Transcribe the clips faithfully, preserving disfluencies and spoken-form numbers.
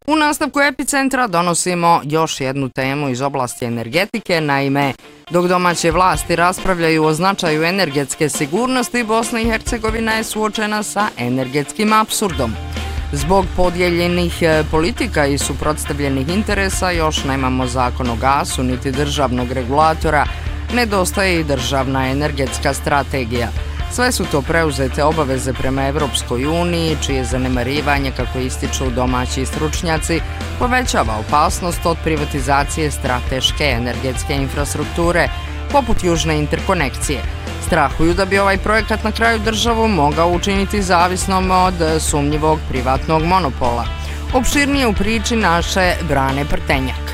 U nastavku Epicentra donosimo još jednu temu iz oblasti energetike. Naime, dok domaće vlasti raspravljaju o značaju energetske sigurnosti, Bosna i Hercegovina je suočena sa energetskim apsurdom. Zbog podijeljenih politika i suprotstavljenih interesa još nemamo zakon o gasu niti državnog regulatora, nedostaje i državna energetska strategija. Sve su to preuzete obaveze prema Evropskoj uniji, čije zanemarivanje, kako ističu domaći stručnjaci, povećava opasnost od privatizacije strateške energetske infrastrukture, poput južne interkonekcije. Strahuju da bi ovaj projekat na kraju državu mogao učiniti zavisnom od sumnjivog privatnog monopola. Opširnije u priči naše Brane Prtenjak.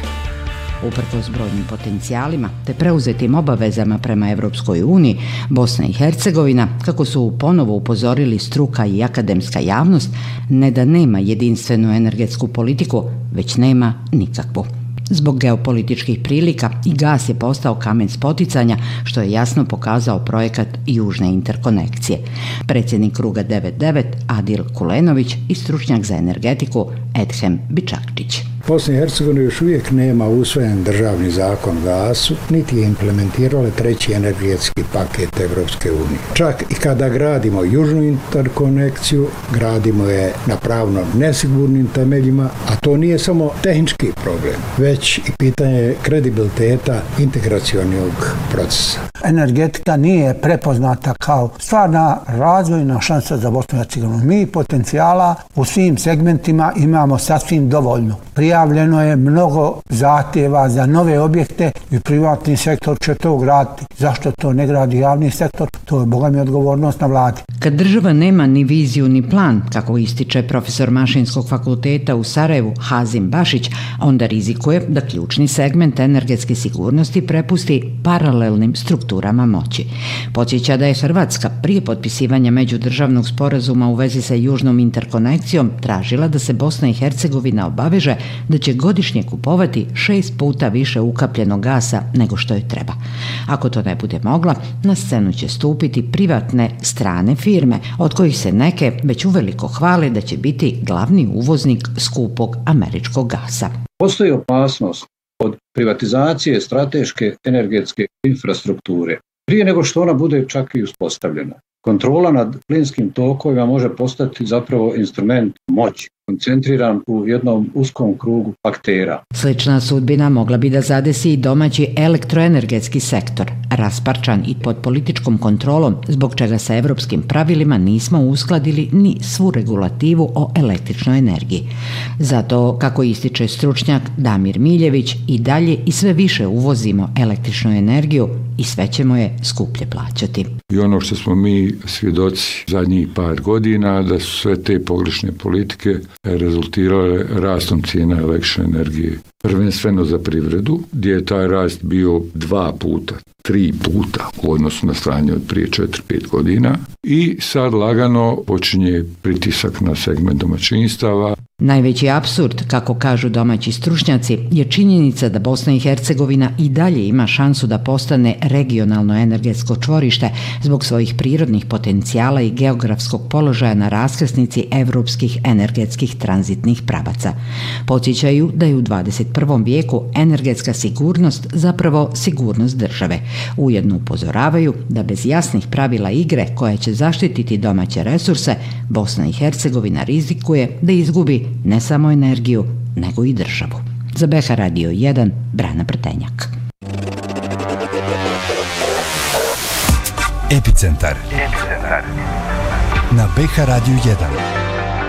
Uprkos brojnim potencijalima te preuzetim obavezama prema Evropskoj uniji, Bosna i Hercegovina, kako su ponovo upozorili struka i akademska javnost, ne da nema jedinstvenu energetsku politiku, već nema nikakvu. Zbog geopolitičkih prilika i gas je postao kamen spoticanja, što je jasno pokazao projekat južne interkonekcije. Predsjednik kruga devet devet Adil Kulenović i stručnjak za energetiku Edhem Bičakčić. Bosna i Hercegovina još uvijek nema usvojen državni zakon o gasu, niti je implementirala treći energetski paket Evropske unije. Čak i kada gradimo južnu interkonekciju, gradimo je na pravno nesigurnim temeljima, a to nije samo tehnički problem, već i pitanje kredibiliteta integracionog procesa. Energetika nije prepoznata kao stvarna razvojna šansa za Bosnu i Hercegovinu. Mi potencijala u svim segmentima imamo sasvim dovoljno. Prijavljeno je mnogo zahtjeva za nove objekte i privatni sektor će to graditi. Zašto to ne gradi javni sektor? To je boga mi odgovornost na vladi. Kad država nema ni viziju ni plan, kako ističe profesor Mašinskog fakulteta u Sarajevu Hazim Bašić, onda rizikuje da ključni segment energetske sigurnosti prepusti paralelnim strukturama moći. Podsjeća da je Hrvatska prije potpisivanja međudržavnog sporazuma u vezi sa južnom interkonekcijom tražila da se Bosna i Hercegovina obaveže da će godišnje kupovati šest puta više ukapljenog gasa nego što je treba. Ako to ne bude mogla, na scenu će stupiti privatne strane firme, od kojih se neke već uveliko hvale da će biti glavni uvoznik skupog američkog gasa. Postoji opasnost od privatizacije strateške energetske infrastrukture prije nego što ona bude čak i uspostavljena. Kontrola nad plinskim tokovima može postati zapravo instrument moći, koncentriran u jednom uskom krugu aktera. Slična sudbina mogla bi da zadesi i domaći elektroenergetski sektor, rasparčan i pod političkom kontrolom, zbog čega sa evropskim pravilima nismo uskladili ni svu regulativu o električnoj energiji. Zato, kako ističe stručnjak Damir Miljević, i dalje i sve više uvozimo električnu energiju i sve ćemo je skuplje plaćati. I ono što smo mi svjedoci zadnjih par godina, da su sve te pogrešne politike rezultirale rastom cijena električne energije. Prvenstveno za privredu, gdje je taj rast bio dva puta, tri puta u odnosu na stanje od prije četiri pet godina i sad lagano počinje pritisak na segment domaćinstava. Najveći apsurd, kako kažu domaći stručnjaci, je činjenica da Bosna i Hercegovina i dalje ima šansu da postane regionalno energetsko čvorište zbog svojih prirodnih potencijala i geografskog položaja na raskrsnici evropskih energetskih tranzitnih pravaca. Podsjećaju da je u dvadeset prvom vijeku energetska sigurnost zapravo sigurnost države. Ujedno upozoravaju da bez jasnih pravila igre koja će zaštititi domaće resurse, Bosna i Hercegovina rizikuje da izgubi ne samo energiju, nego i državu. Za B H Radio jedan, Brana Prtenjak. Epicentar. Epicentar. Na B H Radio jedan.